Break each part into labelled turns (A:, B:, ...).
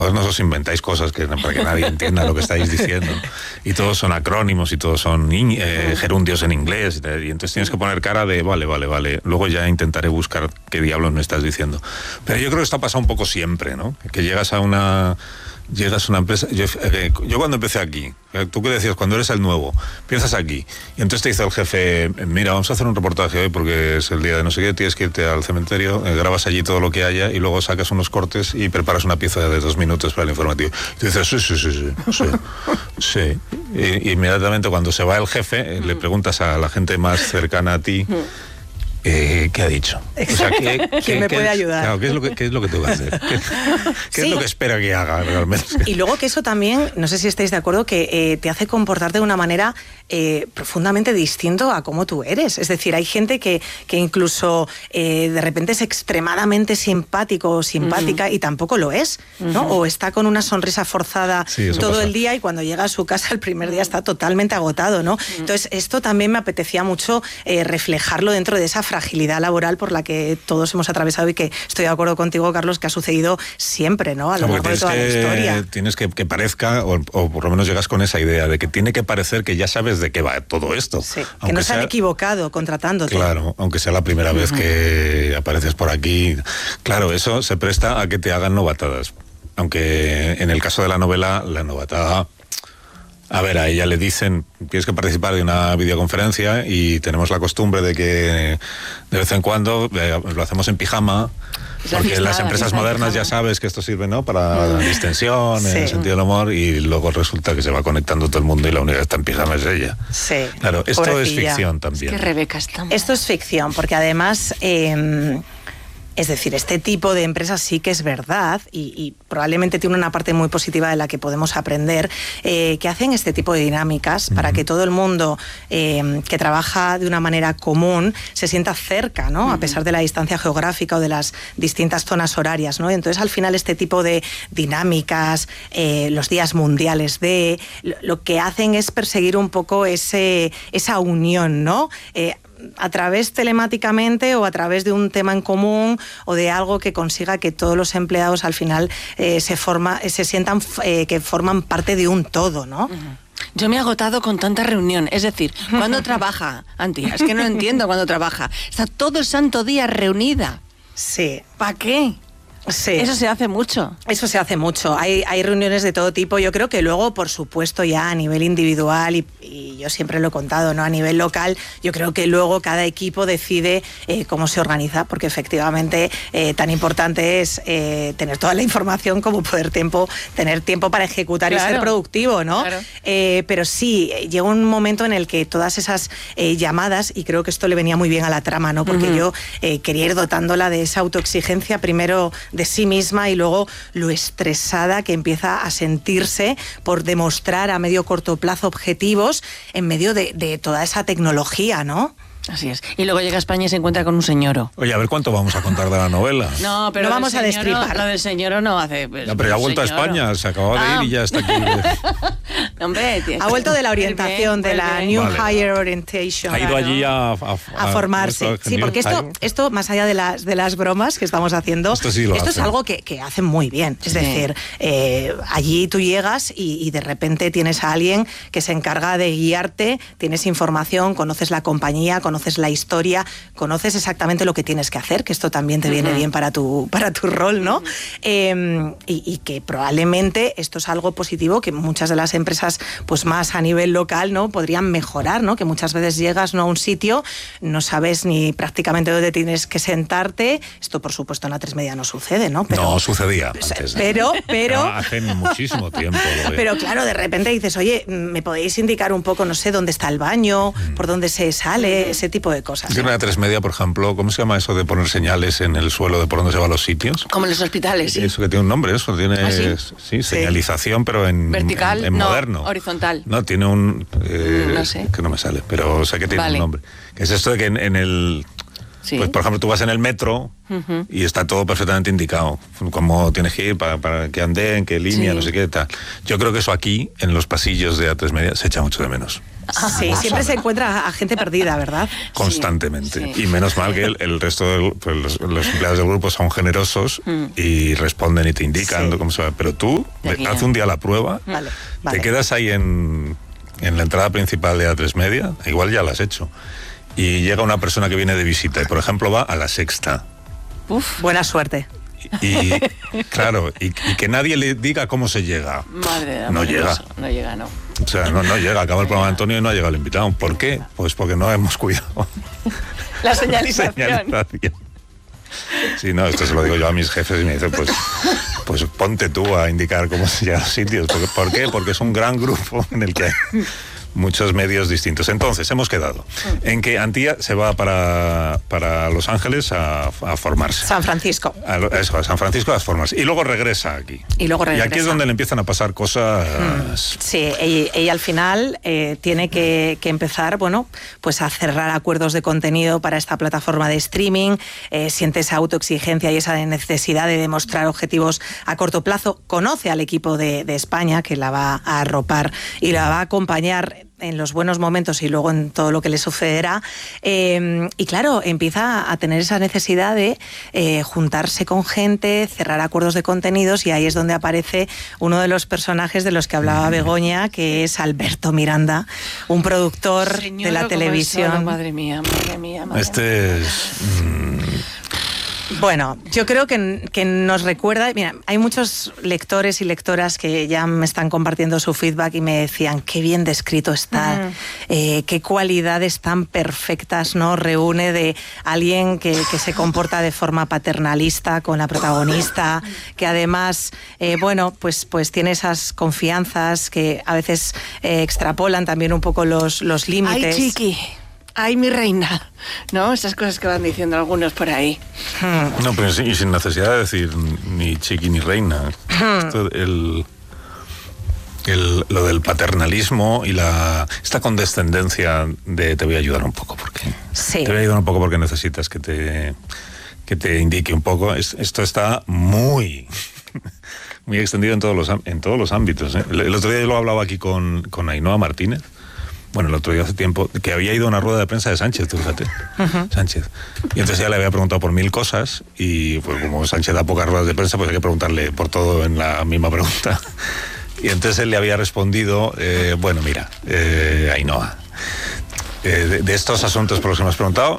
A: no os inventáis cosas para que nadie entienda lo que estáis diciendo. Y todos son acrónimos y todos son gerundios en inglés. Y entonces tienes que poner cara de vale. Luego ya intentaré buscar qué diablos me estás diciendo. Pero yo creo que esto ha pasado un poco siempre, ¿no? Que llegas a una empresa. Yo cuando empecé aquí, tú que decías, cuando eres el nuevo, empiezas aquí. Y entonces te dice el jefe, mira, vamos a hacer un reportaje hoy porque es el día de no sé qué, tienes que irte al cementerio, grabas allí todo lo que haya y luego sacas unos cortes y preparas una pieza de 2 minutos para el informativo. Y tú dices, sí. Y inmediatamente cuando se va el jefe, le preguntas a la gente más cercana a ti, ¿qué ha dicho?
B: O sea, ¿Quién me puede ayudar?
A: Claro, ¿qué es lo que tengo que hacer? ¿Qué es lo que espera que haga realmente?
B: Y luego que eso también, no sé si estáis de acuerdo, que te hace comportarte de una manera profundamente distinto a cómo tú eres. Es decir, hay gente que incluso de repente es extremadamente simpático o simpática y tampoco lo es, ¿no? O está con una sonrisa forzada todo el día y cuando llega a su casa el primer día está totalmente agotado, ¿no? Entonces, esto también me apetecía mucho reflejarlo dentro de esa fragilidad laboral por la que todos hemos atravesado y que estoy de acuerdo contigo, Carlos, que ha sucedido siempre, ¿no? A lo largo de toda la historia.
A: Tienes que parezca, o por lo menos llegas con esa idea de que tiene que parecer que ya sabes de qué va todo esto.
B: Sí, que no se han equivocado contratándote.
A: Claro, aunque sea la primera vez que apareces por aquí. Claro, eso se presta a que te hagan novatadas. Aunque en el caso de la novela, la novatada... A ver, a ella le dicen, tienes que participar de una videoconferencia y tenemos la costumbre de que de vez en cuando lo hacemos en pijama, porque las empresas modernas ya sabes que esto sirve, ¿no? Para la distensión, en el sentido del humor, y luego resulta que se va conectando todo el mundo y la única que está en pijama es ella.
B: Sí.
A: Claro, esto es ficción también.
C: Es que Rebeca está...
B: Esto es ficción, porque además... Es decir, este tipo de empresas sí que es verdad y probablemente tiene una parte muy positiva de la que podemos aprender, que hacen este tipo de dinámicas para que todo el mundo que trabaja de una manera común se sienta cerca, ¿no? A pesar de la distancia geográfica o de las distintas zonas horarias, ¿no? Entonces, al final, este tipo de dinámicas, los días mundiales lo que hacen es perseguir un poco esa unión, ¿no? A través telemáticamente o a través de un tema en común o de algo que consiga que todos los empleados al final se sientan que forman parte de un todo, ¿no?
C: Yo me he agotado con tanta reunión. Es decir, ¿cuándo trabaja, Antía? Es que no entiendo cuándo trabaja. Está todo el santo día reunida.
B: Sí.
C: ¿Para qué?
B: Sí.
C: Eso se hace mucho.
B: Eso se hace mucho. Hay reuniones de todo tipo. Yo creo que luego, por supuesto, ya a nivel individual, y yo siempre lo he contado, ¿no? A nivel local, yo creo que luego cada equipo decide cómo se organiza, porque efectivamente tan importante es tener toda la información como tener tiempo para ejecutar y ser productivo, ¿no? Claro. Pero sí, llega un momento en el que todas esas llamadas, y creo que esto le venía muy bien a la trama, ¿no? Porque yo quería ir dotándola de esa autoexigencia, primero de sí misma y luego lo estresada que empieza a sentirse por demostrar a medio corto plazo objetivos en medio de toda esa tecnología, ¿no?
C: Así es. Y luego llega a España y se encuentra con un señoro.
A: Oye, a ver cuánto vamos a contar de la novela.
C: No, pero
B: no vamos a destripar.
C: Lo del señor no hace... Pues,
A: no, pero ya ha vuelto a España, se acababa de ir y ya está aquí.
B: Hombre, ha vuelto de la orientación, de la New Hire Orientation.
A: Ha ido allí a
B: formarse. Sí, porque esto más allá de las bromas que estamos haciendo, esto es algo que hacen muy bien. Es decir, allí tú llegas y de repente tienes a alguien que se encarga de guiarte, tienes información, conoces la compañía, conoces la historia, conoces exactamente lo que tienes que hacer, que esto también te viene bien para tu rol, ¿no? Y que probablemente esto es algo positivo que muchas de las empresas, pues más a nivel local, ¿no? Podrían mejorar, ¿no? Que muchas veces llegas, ¿no? A un sitio, no sabes ni prácticamente dónde tienes que sentarte. Esto, por supuesto, en A3 Media no sucede, ¿no? Pero,
A: no sucedía antes.
B: Pero
A: hace muchísimo tiempo.
B: Pero claro, de repente dices, oye, ¿me podéis indicar un poco, no sé, dónde está el baño, por dónde se sale, ese tipo de cosas?
A: Tiene una A3 Media, por ejemplo, ¿cómo se llama eso de poner señales en el suelo de por dónde se van los sitios?
C: Como en los hospitales, sí.
A: Eso que tiene un nombre, eso tiene sí, señalización, pero en
C: vertical,
A: en moderno.
C: No, horizontal.
A: No, tiene un
C: no sé.
A: que no me sale, pero sé que tiene un nombre. Que es esto de que en el
C: Sí.
A: Pues, por ejemplo, tú vas en el metro y está todo perfectamente indicado. Cómo tienes que ir, para qué andén, qué línea, no sé qué, tal. Yo creo que eso aquí, en los pasillos de A3 Media, se echa mucho de menos.
B: Sí, siempre se encuentra a gente perdida, ¿verdad?
A: Constantemente.
C: Sí.
A: Y menos mal que el resto de los empleados del grupo son generosos y responden y te indican cómo se va. Pero tú, haz un día la prueba,
B: Vale.
A: te quedas ahí en la entrada principal de A3 Media, igual ya la has hecho, y llega una persona que viene de visita y, por ejemplo, va a la Sexta.
B: Buena suerte.
A: Y claro, y que nadie le diga cómo se llega.
C: Madre
A: no llega.
C: No llega, no.
A: O sea, no llega. Acaba el programa de Antonio y no ha llegado el invitado. ¿Por qué? Pues porque no hemos cuidado
C: La señalización.
A: Sí, no, esto se lo digo yo a mis jefes y me dicen, pues ponte tú a indicar cómo se llega a los sitios. ¿Por qué? Porque es un gran grupo en el que hay muchos medios distintos. Entonces, hemos quedado en que Antía se va para Los Ángeles a formarse.
B: San Francisco.
A: A San Francisco a formarse. Y luego regresa aquí.
B: Y aquí
A: es donde le empiezan a pasar cosas.
B: Sí, ella al final tiene que empezar, bueno, pues a cerrar acuerdos de contenido para esta plataforma de streaming, siente esa autoexigencia y esa necesidad de demostrar objetivos a corto plazo, conoce al equipo de España que la va a arropar y la va a acompañar en los buenos momentos y luego en todo lo que le sucederá, y claro, empieza a tener esa necesidad de juntarse con gente, cerrar acuerdos de contenidos, y ahí es donde aparece uno de los personajes de los que hablaba Begoña, que es Alberto Miranda, un productor de la televisión.
C: Madre mía.
A: Este es...
B: Bueno, yo creo que nos recuerda... Mira, hay muchos lectores y lectoras que ya me están compartiendo su feedback y me decían qué bien descrito está, qué cualidades tan perfectas, ¿no? Reúne de alguien que se comporta de forma paternalista con la protagonista, que además, bueno, pues tiene esas confianzas que a veces extrapolan también un poco los límites.
C: ¡Ay, chiqui! ¡Ay, mi reina! ¿No? Esas cosas que van diciendo algunos por ahí.
A: No, pero sí, y sin necesidad de decir ni chiqui ni reina. Esto, lo del paternalismo y esta condescendencia de te voy a ayudar un poco porque te voy a ayudar un poco porque necesitas que te indique un poco. Esto está muy extendido en todos los ámbitos. El otro día yo lo hablaba aquí con Ainhoa Martínez. Bueno, el otro día hace tiempo, que había ido a una rueda de prensa de Sánchez, tú fíjate. Sánchez. Y entonces ella le había preguntado por 1000 cosas y pues como Sánchez da pocas ruedas de prensa, pues hay que preguntarle por todo en la misma pregunta. Y entonces él le había respondido, bueno, mira, Ainhoa, de estos asuntos por los que me has preguntado,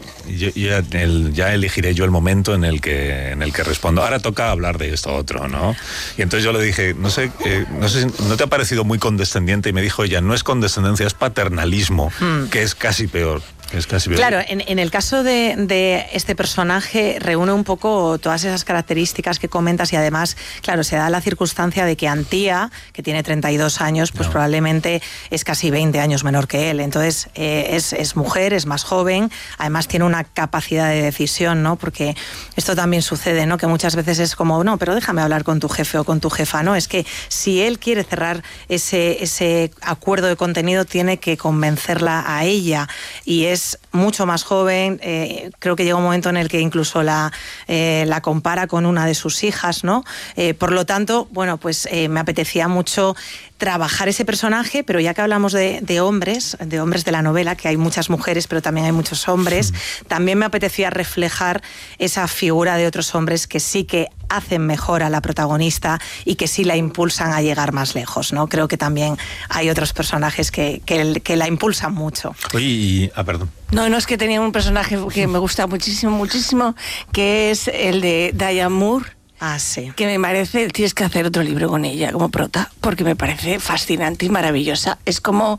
A: ya elegiré yo el momento en el que respondo. Ahora toca hablar de esto otro, ¿no? Y entonces yo le dije, no sé si no te ha parecido muy condescendiente, y me dijo ella, no es condescendencia, es paternalismo, que es casi peor.
B: Claro, en el caso de este personaje reúne un poco todas esas características que comentas, y además, claro, se da la circunstancia de que Antía, que tiene 32 años, pues probablemente es casi 20 años menor que él. Entonces es mujer, es más joven, además tiene una capacidad de decisión, ¿no? Porque esto también sucede, ¿no? Que muchas veces es como, no, pero déjame hablar con tu jefe o con tu jefa, ¿no? Es que si él quiere cerrar ese acuerdo de contenido, tiene que convencerla a ella, y es mucho más joven. Creo que llega un momento en el que incluso la compara con una de sus hijas, ¿no? Por lo tanto, bueno, pues me apetecía mucho trabajar ese personaje, pero ya que hablamos de hombres de la novela, que hay muchas mujeres, pero también hay muchos hombres, también me apetecía reflejar esa figura de otros hombres que sí que hacen mejor a la protagonista y que sí la impulsan a llegar más lejos, ¿no? Creo que también hay otros personajes que la impulsan mucho.
A: Oye, perdón.
C: No, es que tenía un personaje que me gusta muchísimo, que es el de Diane Moore.
B: Ah, sí.
C: Que me parece, tienes que hacer otro libro con ella como prota, porque me parece fascinante y maravillosa. Es como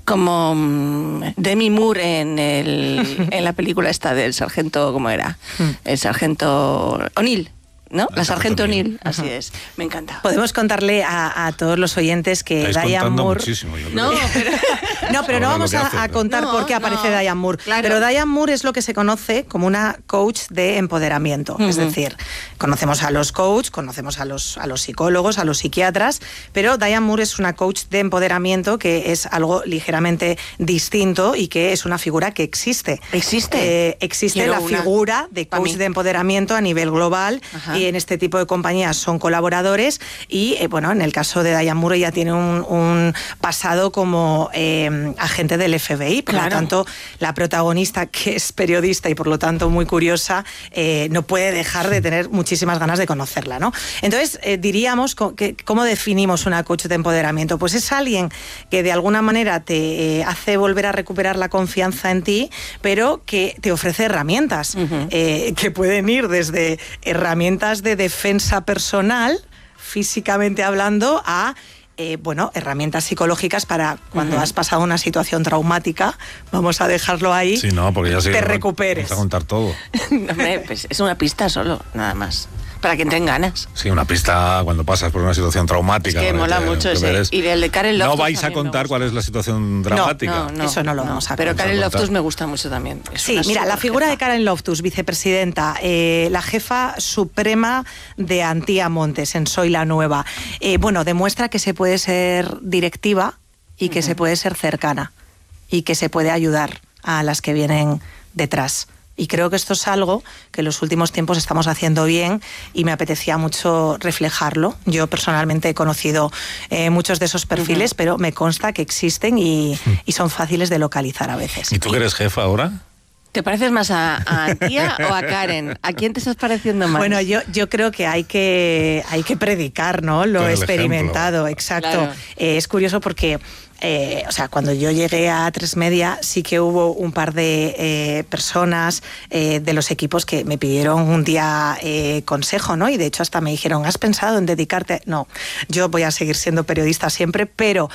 C: Demi Moore en la película esta del sargento, ¿cómo era? El sargento O'Neill. ¿No? La sargento O'Neill, así es. Me encanta.
B: Podemos contarle a todos los oyentes que Diane Moore...
A: Muchísimo, yo
C: no,
A: creo.
B: No, pero no
A: Ahora
B: vamos
A: lo que hace,
B: a contar por qué aparece Diane Moore.
C: Claro.
B: Pero Diane Moore es lo que se conoce como una coach de empoderamiento. Es decir, conocemos a los coaches, conocemos a los psicólogos, a los psiquiatras, pero Diane Moore es una coach de empoderamiento que es algo ligeramente distinto y que es una figura que existe.
C: ¿Existe?
B: Existe
C: Quiero
B: la
C: una
B: figura de
C: pa'
B: coach
C: mí.
B: de empoderamiento a nivel global.
C: Ajá.
B: Y en este tipo de compañías son colaboradores y, bueno, en el caso de Diane Moore ella tiene un pasado como agente del FBI, por
C: Claro.
B: lo tanto la protagonista, que es periodista y por lo tanto muy curiosa, no puede dejar de tener muchísimas ganas de conocerla, ¿no? Entonces, diríamos, ¿cómo definimos una coach de empoderamiento? Pues es alguien que de alguna manera te hace volver a recuperar la confianza en ti, pero que te ofrece herramientas que pueden ir desde herramientas de defensa personal, físicamente hablando, a herramientas psicológicas para cuando has pasado una situación traumática, vamos a dejarlo ahí,
A: Sí, no, porque ya
B: te recuperes.
A: Vamos a contar todo.
C: Hombre, pues es una pista solo, nada más. Para que entren ganas.
A: Sí, una pista cuando pasas por una situación traumática.
C: Es que mola mucho ese. Y el de Karen
A: No
C: Loftus
A: vais a
C: también me
A: contar
C: gusta.
A: cuál es la situación dramática.
B: Eso no lo vamos a
C: Pero
B: contar.
C: Karen Loftus me gusta mucho también. Es
B: Sí,
C: una
B: mira, la figura de
C: superjefa.
B: Karen Loftus, vicepresidenta, la jefa suprema de Antía Montes en Soy la Nueva, demuestra que se puede ser directiva y que se puede ser cercana y que se puede ayudar a las que vienen detrás. Y creo que esto es algo que en los últimos tiempos estamos haciendo bien y me apetecía mucho reflejarlo. Yo personalmente he conocido muchos de esos perfiles, pero me consta que existen y son fáciles de localizar a veces.
A: ¿Y tú que eres jefa ahora?
C: ¿Te pareces más a Antía o a Karen? ¿A quién te estás pareciendo más?
B: Bueno, yo creo que hay que predicar, ¿no? Lo
A: Con el
B: experimentado,
A: ejemplo.
B: exacto.
C: Claro.
B: Es curioso porque cuando yo llegué a A3 Media sí que hubo un par de personas de los equipos que me pidieron un día consejo, ¿no? Y de hecho hasta me dijeron, ¿has pensado en dedicarte? No, yo voy a seguir siendo periodista siempre, pero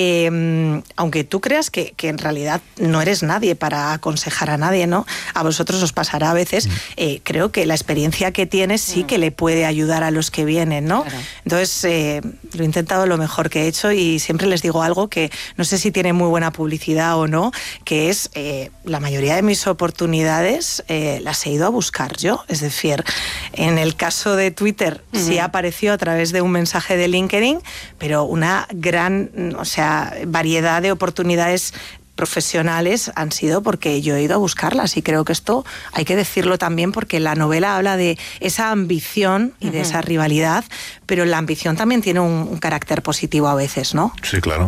B: aunque tú creas que en realidad no eres nadie para aconsejar a nadie, ¿no? A vosotros os pasará a veces, creo que la experiencia que tienes sí que le puede ayudar a los que vienen, ¿no?
C: Claro.
B: Entonces, lo he intentado lo mejor que he hecho y siempre les digo algo que no sé si tiene muy buena publicidad o no, que es la mayoría de mis oportunidades las he ido a buscar yo. Es decir, en el caso de Twitter sí apareció a través de un mensaje de LinkedIn, pero una gran, variedad de oportunidades profesionales han sido porque yo he ido a buscarlas y creo que esto hay que decirlo también porque la novela habla de esa ambición y de esa rivalidad, pero la ambición también tiene un carácter positivo a veces, ¿no?
A: Sí, claro.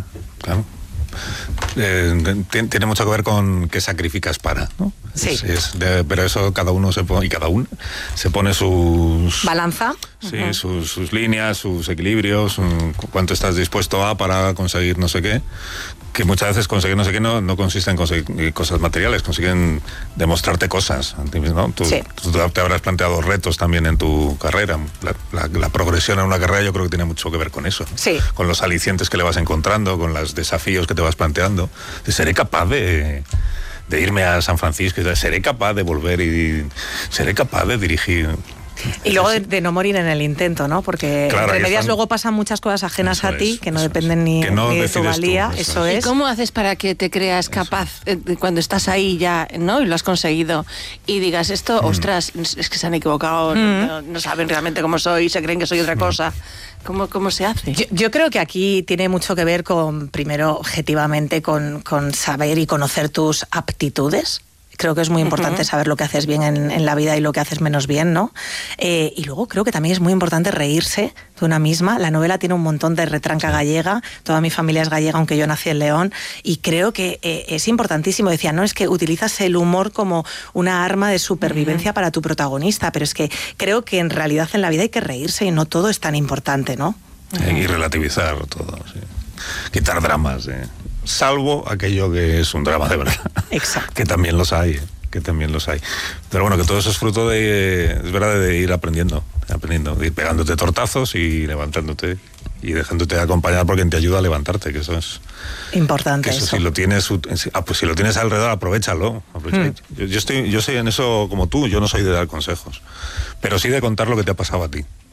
A: Tiene mucho que ver con qué sacrificas para, ¿no?
B: Sí.
A: Pero eso cada uno se pone, y cada una se pone sus...
B: Balanza.
A: Sí, sus líneas, sus equilibrios, cuánto estás dispuesto a para conseguir no sé qué, que muchas veces conseguir no sé qué no consiste en conseguir cosas materiales, consiguen demostrarte cosas, ¿no? Tú te habrás planteado retos también en tu carrera, la progresión en una carrera yo creo que tiene mucho que ver con eso,
B: sí,
A: con los alicientes que le vas encontrando, con los desafíos que te vas planteando. ¿Seré capaz de irme a San Francisco? ¿Seré capaz de volver y seré capaz de dirigir?
B: Y luego de no morir en el intento, ¿no? Porque
A: claro,
B: entre medias luego pasan muchas cosas ajenas a ti que no dependen ni de tu valía. Eso es.
C: ¿Y cómo haces para que te creas capaz cuando estás ahí ya, ¿no? Y lo has conseguido y digas esto, ostras, es que se han equivocado, no saben realmente cómo soy, se creen que soy otra cosa. ¿Cómo se hace?
B: Yo creo que aquí tiene mucho que ver con, primero, objetivamente, con saber y conocer tus aptitudes. Creo que es muy importante saber lo que haces bien en la vida y lo que haces menos bien, ¿no? Y luego creo que también es muy importante reírse de una misma. La novela tiene un montón de retranca gallega. Toda mi familia es gallega, aunque yo nací en León. Y creo que es importantísimo. Decía, no, es que utilizas el humor como una arma de supervivencia para tu protagonista. Pero es que creo que en realidad en la vida hay que reírse y no todo es tan importante, ¿no?
A: Y relativizar todo, sí. Quitar dramas, salvo aquello que es un drama de verdad.
B: Exacto.
A: Que también los hay, Pero bueno, que todo eso es fruto es verdad, de ir aprendiendo, de ir pegándote tortazos y levantándote y dejándote acompañar por quien te ayuda a levantarte, que eso es
B: importante.
A: Que eso. Si lo tienes, pues si lo tienes alrededor, aprovéchalo. Yo soy en eso como tú, yo no soy de dar consejos, pero sí de contar lo que te ha pasado a ti.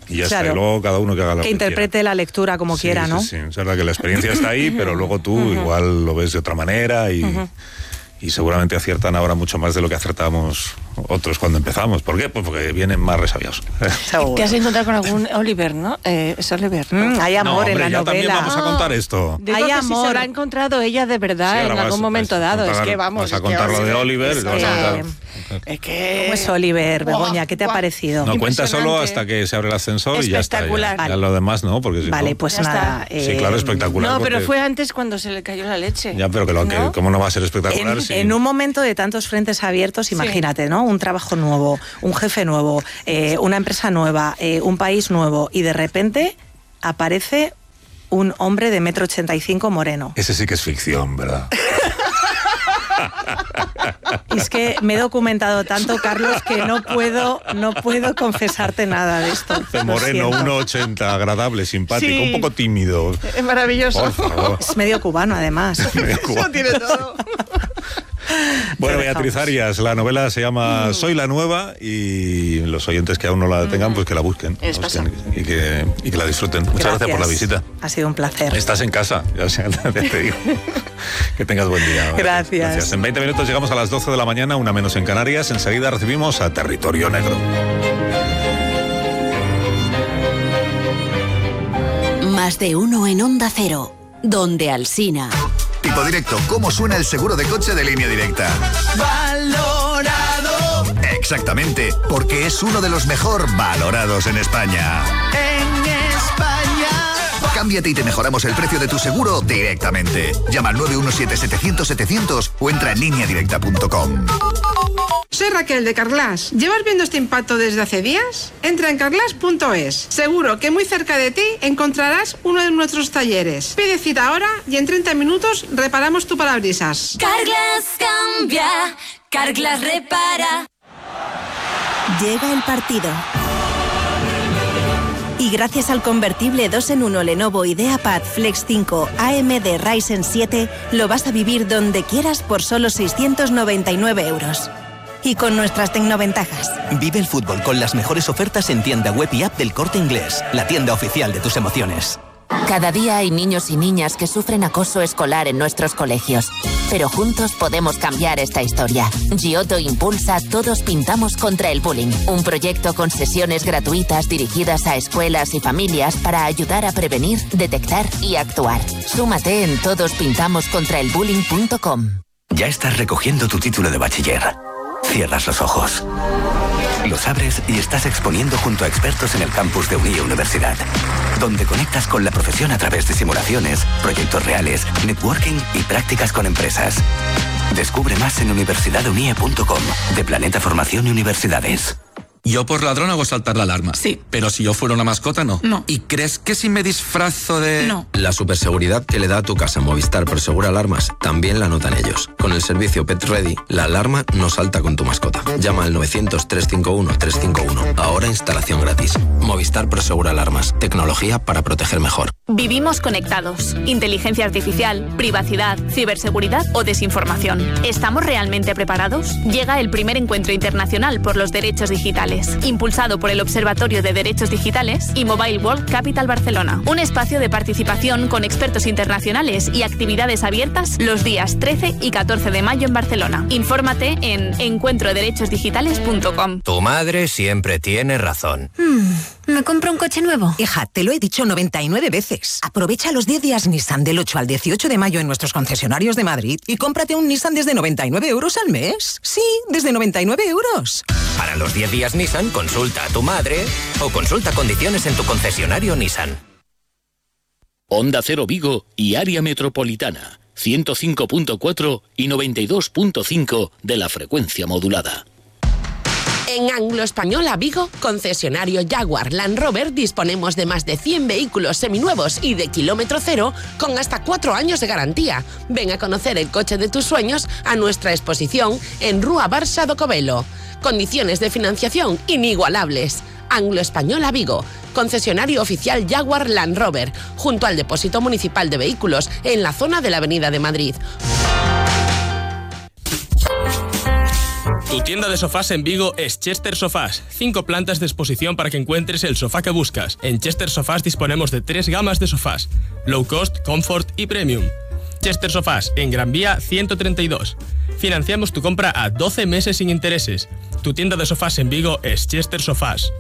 A: Y ya está, y luego cada uno que haga lo que
B: interprete
A: quiera.
B: La lectura como quiera, ¿no?
A: Sí, es verdad que la experiencia está ahí, pero luego tú igual lo ves de otra manera y seguramente aciertan ahora mucho más de lo que acertábamos otros cuando empezamos. ¿Por qué? Pues porque vienen más resabiados.
C: Te has encontrado con algún Oliver, ¿no? Es Oliver.
B: Hay amor en la
A: ya
B: novela.
A: También vamos a contar esto.
C: Digo
B: Hay
C: que
B: amor.
C: si se habrá encontrado ella de verdad en algún momento dado. Es que vamos.
A: Vas a contar lo de Oliver.
C: Es que...
B: ¿Cómo es Oliver, Begoña? ¿Qué te ha parecido?
A: No, cuenta solo hasta que se abre el ascensor y ya está.
C: Espectacular.
A: Ya lo demás no, porque si
B: Vale,
A: no,
B: pues
C: ya
B: nada.
A: sí, claro, espectacular.
C: No, pero
A: porque...
C: fue antes cuando se le cayó la leche.
A: Ya, pero que ¿cómo no va a ser espectacular?
B: En un momento de tantos frentes abiertos, imagínate, ¿no? Un trabajo nuevo, un jefe nuevo, una empresa nueva, un país nuevo, y de repente aparece un hombre de 1,85 m moreno.
A: Ese sí que es ficción, ¿verdad?
B: Y es que me he documentado tanto, Carlos, que no puedo confesarte nada de esto.
A: Moreno, 1,80, agradable, simpático,
C: Sí.
A: un poco tímido.
C: Es maravilloso.
A: Por favor.
B: Es medio cubano, además.
C: Eso tiene todo.
A: Bueno, Beatriz Arias, la novela se llama Soy la Nueva, y los oyentes que aún no la tengan, pues que la busquen. Y que la disfruten. Muchas gracias por la visita.
B: Ha sido un placer.
A: Estás en casa, ya te digo. Que tengas buen día.
B: Gracias.
A: En 20 minutos llegamos a las 12 de la mañana, una menos en Canarias. Enseguida recibimos a Territorio Negro.
D: Más de uno en Onda Cero, donde Alsina.
E: Tipo Directo, ¿cómo suena el seguro de coche de Línea Directa? ¡Valorado! Exactamente, porque es uno de los mejor valorados en España. ¡En España! Cámbiate y te mejoramos el precio de tu seguro directamente. Llama al 917-700-700 o entra en lineadirecta.com.
F: Soy Raquel de Carglass. ¿Llevas viendo este impacto desde hace días? Entra en carglass.es. Seguro que muy cerca de ti encontrarás uno de nuestros talleres. Pide cita ahora y en 30 minutos reparamos tu parabrisas.
G: Carglass cambia, Carglass repara.
D: Llega el partido. Y gracias al convertible 2-en-1 Lenovo IdeaPad Flex 5 AMD Ryzen 7, lo vas a vivir donde quieras por solo 699 euros. Y con nuestras tecnoventajas.
H: Vive el fútbol con las mejores ofertas en tienda web y app del Corte Inglés, la tienda oficial de tus emociones.
I: Cada día hay niños y niñas que sufren acoso escolar en nuestros colegios. Pero juntos podemos cambiar esta historia. Giotto impulsa Todos Pintamos contra el Bullying, un proyecto con sesiones gratuitas dirigidas a escuelas y familias para ayudar a prevenir, detectar y actuar. Súmate en todospintamoscontraelbullying.com.
H: Ya estás recogiendo tu título de bachiller. Cierras los ojos. Los abres y estás exponiendo junto a expertos en el campus de Unie Universidad, donde conectas con la profesión a través de simulaciones, proyectos reales, networking y prácticas con empresas. Descubre más en universidadunie.com, de Planeta Formación y Universidades.
J: Yo por ladrón hago saltar la alarma.
K: Sí.
J: Pero si yo fuera una mascota, no.
K: No.
J: ¿Y crees que si me disfrazo de...?
K: No.
J: La superseguridad que le da a tu casa Movistar Prosegura Alarmas también la notan ellos. Con el servicio Pet Ready, la alarma no salta con tu mascota. Llama al 900-351-351. Ahora instalación gratis. Movistar Prosegura Alarmas. Tecnología para proteger mejor.
L: Vivimos conectados. Inteligencia artificial, privacidad, ciberseguridad o desinformación. ¿Estamos realmente preparados? Llega el primer encuentro internacional por los derechos digitales, impulsado por el Observatorio de Derechos Digitales y Mobile World Capital Barcelona. Un espacio de participación con expertos internacionales y actividades abiertas los días 13 y 14 de mayo en Barcelona. Infórmate en encuentroderechosdigitales.com.
M: Tu madre siempre tiene razón.
N: ¿Me compro un coche nuevo?
O: Hija, te lo he dicho 99 veces. Aprovecha los 10 días Nissan del 8 al 18 de mayo en nuestros concesionarios de Madrid y cómprate un Nissan desde 99 euros al mes. Sí, desde 99 euros.
M: Para los 10 días Nissan, consulta a tu madre o consulta condiciones en tu concesionario Nissan.
P: Onda Cero Vigo y Área Metropolitana, 105.4 y 92.5 de la frecuencia modulada.
Q: En Anglo Española Vigo, concesionario Jaguar Land Rover, disponemos de más de 100 vehículos seminuevos y de kilómetro cero con hasta 4 años de garantía. Ven a conocer el coche de tus sueños a nuestra exposición en Rúa Barça do Covelo. Condiciones de financiación inigualables. Anglo Española Vigo, concesionario oficial Jaguar Land Rover, junto al Depósito Municipal de Vehículos, en la zona de la Avenida de Madrid.
K: Tu tienda de sofás en Vigo es Chester Sofás. 5 plantas de exposición para que encuentres el sofá que buscas. En Chester Sofás disponemos de 3 gamas de sofás: Low Cost, Comfort y Premium. Chester Sofás, en Gran Vía 132. Financiamos tu compra a 12 meses sin intereses. Tu tienda de sofás en Vigo es Chester Sofás.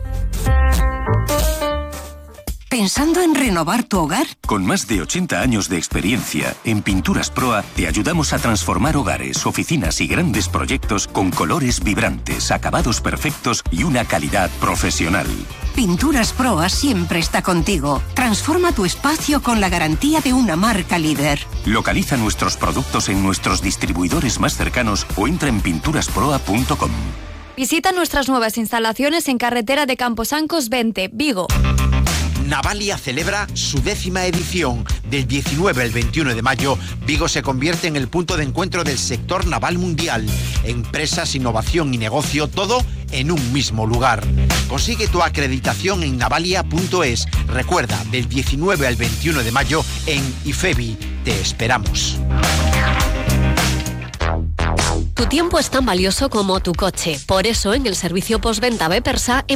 R: ¿Pensando en renovar tu hogar?
S: Con más de 80 años de experiencia, en Pinturas Proa te ayudamos a transformar hogares, oficinas y grandes proyectos con colores vibrantes, acabados perfectos y una calidad profesional.
R: Pinturas Proa siempre está contigo. Transforma tu espacio con la garantía de una marca líder.
S: Localiza nuestros productos en nuestros distribuidores más cercanos o entra en pinturasproa.com.
T: Visita nuestras nuevas instalaciones en carretera de Camposancos 20, Vigo.
U: Navalia celebra su 10ª edición. Del 19 al 21 de mayo, Vigo se convierte en el punto de encuentro del sector naval mundial. Empresas, innovación y negocio, todo en un mismo lugar. Consigue tu acreditación en navalia.es. Recuerda, del 19 al 21 de mayo en IFEBI. Te esperamos.
V: Tu tiempo es tan valioso como tu coche. Por eso, en el servicio postventa Bepersa